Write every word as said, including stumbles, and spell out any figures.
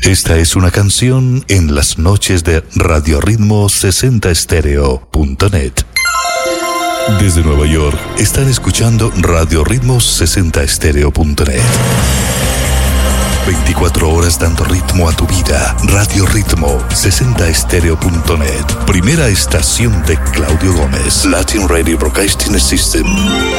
Esta es una canción en las noches de Radio Ritmo sesenta Estéreo punto net. Desde Nueva York están escuchando Radio Ritmo sesenta Estéreo punto net. veinticuatro horas dando ritmo a tu vida. Radio Ritmo sesenta Estéreo punto net. Primera estación de Claudio Gómez. Latin Radio Broadcasting System.